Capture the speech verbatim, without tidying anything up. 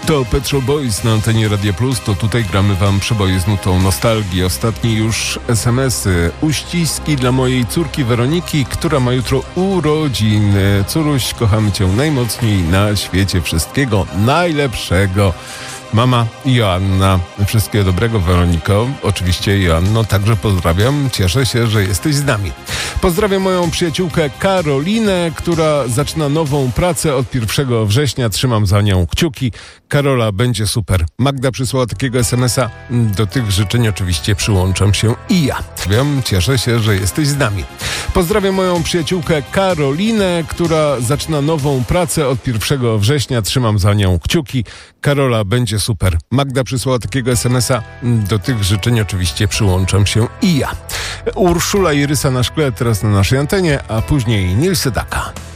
To Pet Shop Boys na antenie Radia Plus, to tutaj gramy wam przeboje z nutą nostalgii. Ostatnie już es em esy. Uściski dla mojej córki Weroniki, która ma jutro urodziny. Córuś, kochamy cię najmocniej na świecie. Wszystkiego najlepszego. Mama Joanna. Wszystkiego dobrego, Weroniko. Oczywiście, Joanno, także pozdrawiam. Cieszę się, że jesteś z nami. Pozdrawiam moją przyjaciółkę Karolinę, która zaczyna nową pracę od pierwszego września. Trzymam za nią kciuki. Karola, będzie super. Magda przysłała takiego es em esa. Do tych życzeń oczywiście przyłączam się i ja. Wiem, cieszę się, że jesteś z nami. Pozdrawiam moją przyjaciółkę Karolinę, która zaczyna nową pracę od pierwszego września. Trzymam za nią kciuki. Karola, będzie super. Magda przysłała takiego es em esa. Do tych życzeń oczywiście przyłączam się i ja. Urszula i Rysa na szkle teraz na naszej antenie, a później Nils Sedaka.